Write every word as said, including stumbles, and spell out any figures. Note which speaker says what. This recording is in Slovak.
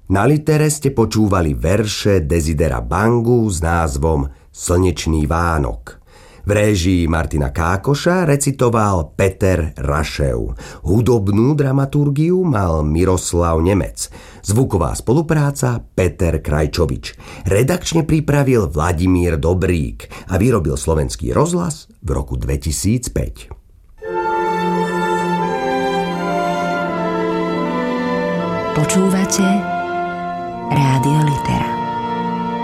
Speaker 1: Na Litere ste počúvali verše Desidera Bangu s názvom Slnečný Vánok. V réžii Martina Kákoša recitoval Peter Rašev. Hudobnú dramaturgiu mal Miroslav Nemec. Zvuková spolupráca Peter Krajčovič. Redakčne pripravil Vladimír Dobrík a vyrobil Slovenský rozhlas v roku dvetisícpäť.
Speaker 2: Počúvate Rádio Litera.